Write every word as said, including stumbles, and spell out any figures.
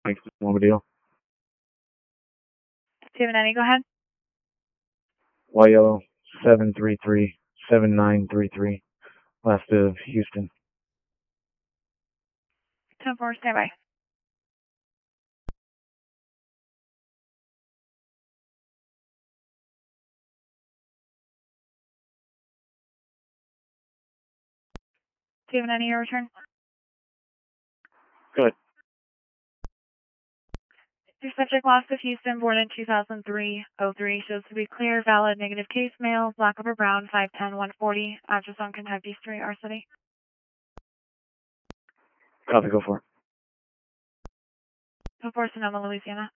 Thanks, one deal. two ninety, go ahead. Y yellow seven three three seven nine three three, west of Houston. ten four, stand by. two ninety, your return. Good. Your subject lost of Houston, born in two thousand three oh three, shows to be clear, valid, negative case, male, black over brown, five ten, one forty, address on Kentucky Street, our city. Copy, go for it. ten four, Sonoma, Louisiana.